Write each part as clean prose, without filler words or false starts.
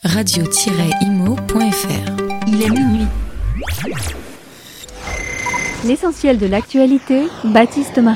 radio-imo.fr. Il est minuit. L'essentiel de l'actualité, Baptiste Marie.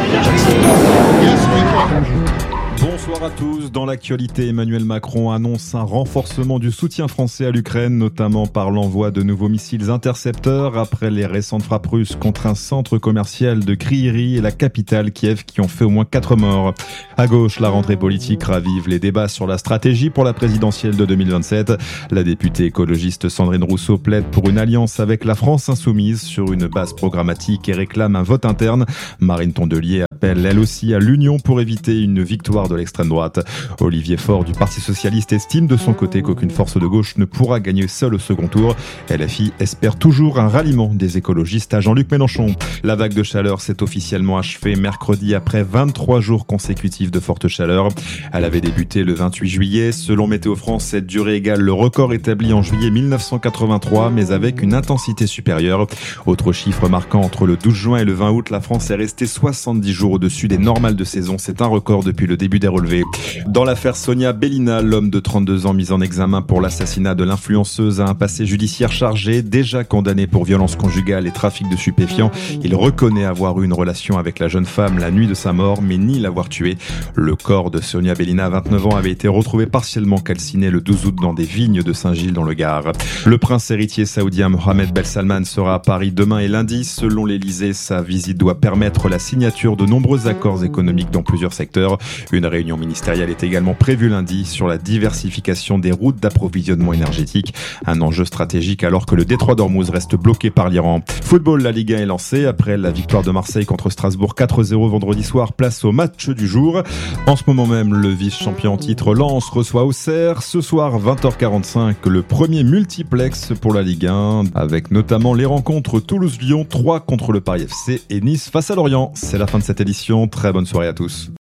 Bonsoir à tous. Dans l'actualité, Emmanuel Macron annonce un renforcement du soutien français à l'Ukraine, notamment par l'envoi de nouveaux missiles intercepteurs après les récentes frappes russes contre un centre commercial de Kryvyi et la capitale Kiev qui ont fait au moins 4 morts. À gauche, la rentrée politique ravive les débats sur la stratégie pour la présidentielle de 2027. La députée écologiste Sandrine Rousseau plaide pour une alliance avec la France insoumise sur une base programmatique et réclame un vote interne. Marine Tondelier appelle elle aussi à l'union pour éviter une victoire de l'extrême droite. Olivier Faure du Parti socialiste estime de son côté qu'aucune force de gauche ne pourra gagner seule au second tour. LFI espère toujours un ralliement des écologistes à Jean-Luc Mélenchon. La vague de chaleur s'est officiellement achevée mercredi après 23 jours consécutifs de forte chaleur. Elle avait débuté le 28 juillet. Selon Météo France, cette durée égale le record établi en juillet 1983, mais avec une intensité supérieure. Autre chiffre marquant, entre le 12 juin et le 20 août, la France est restée 70 jours au-dessus des normales de saison. C'est un record depuis le début des relevés. Dans l'affaire Sonia Belina, l'homme de 32 ans mis en examen pour l'assassinat de l'influenceuse a un passé judiciaire chargé. Déjà condamné pour violence conjugale et trafic de stupéfiants, il reconnaît avoir eu une relation avec la jeune femme la nuit de sa mort, mais nie l'avoir tuée. Le corps de Sonia Belina, 29 ans, avait été retrouvé partiellement calciné le 12 août dans des vignes de Saint-Gilles dans le Gard. Le prince héritier saoudien Mohammed Ben Salman sera à Paris demain et lundi. Selon l'Élysée, sa visite doit permettre la signature de nombreux accords économiques dans plusieurs secteurs. Une réunion ministérielle est également prévue lundi sur la diversification des routes d'approvisionnement énergétique. Un enjeu stratégique alors que le détroit d'Ormuz reste bloqué par l'Iran. Football, la Ligue 1 est lancée. Après la victoire de Marseille contre Strasbourg 4-0 vendredi soir, place au match du jour. En ce moment même, le vice-champion en titre Lens reçoit Auxerre. Ce soir, 20h45, le premier multiplex pour la Ligue 1, avec notamment les rencontres Toulouse-Lyon, 3 contre le Paris FC et Nice face à Lorient. C'est la fin de cette édition. Très bonne soirée à tous.